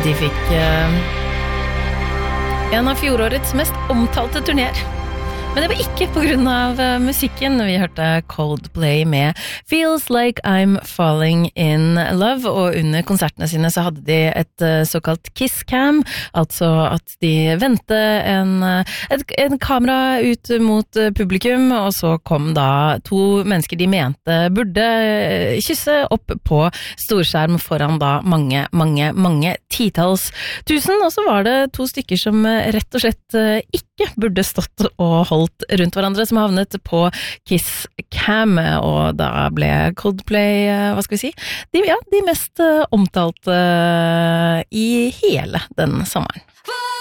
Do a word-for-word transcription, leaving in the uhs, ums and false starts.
De fikk uh, en av fjorårets mest omtalte turnéer. Men det var ikke på grunn av uh, musikken. Vi hørte Coldplay med Feels Like I'm Falling in Love, og under konsertene sine så hadde de et uh, såkalt kiss cam, altså at de vendte en, uh, et, en kamera ut mot uh, publikum, og så kom da to mennesker de mente burde uh, kysse opp på storskjerm foran da mange, mange, mange titalls tusen, og så var det to stykker som uh, rett og slett uh, ikke burde stått og holdt rundt hverandre, som havnet på Kiss Cam, og da ble Coldplay, hva skal vi si, de, ja, de mest omtalte i hele den sommeren.